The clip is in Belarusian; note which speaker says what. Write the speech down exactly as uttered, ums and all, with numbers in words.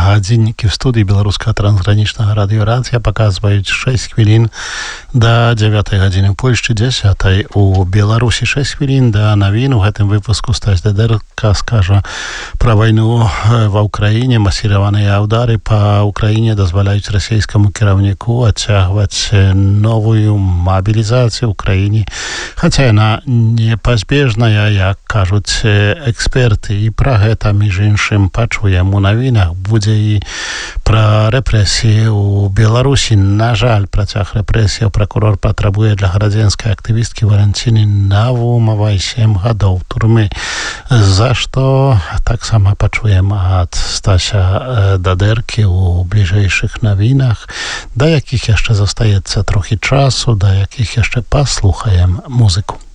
Speaker 1: гадзіннікі ў студыі беларускага трансгранічнага радыёрацыя паказваюць шэсць хвілін да дзевятай гадзіны ў Польшчы, дзесятай у Беларусі, шэсць хвілін да навін. У гэтым выпуску Стась Дедерка скажа пра вайну ва ўкраіне. Масіраваныя ўдары па ўкраіне дазваляюць расійскаму кіраўніку адцягваць новую мабілізацыю ў краіне, хаця яна непазбежная, як кажуць эксперты. І пра гэта, між іншым, пачуем у навінах. Будзе і пра рэпрэсіі ў Беларусі. На жаль, працяг рэпрэсіяў пракурор патрабуе для градзенскай актывісткі Валянціны Навумавай сем гадоў турмы, за што таксама пачуем ад Стася Дадеркі у бліжэйшых навінах, да якіх яшчэ застаецца трохі часу, да якіх яшчэ паслухаем музыку.